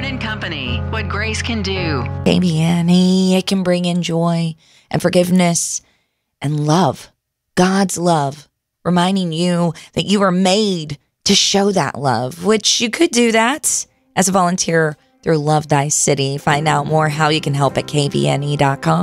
and Company, what grace can do. Baby Annie, it can bring in joy and forgiveness and love, God's love, reminding you that you are made to show that love, which you could do that as a volunteer through Love Thy City. Find out more how you can help at kvne.com.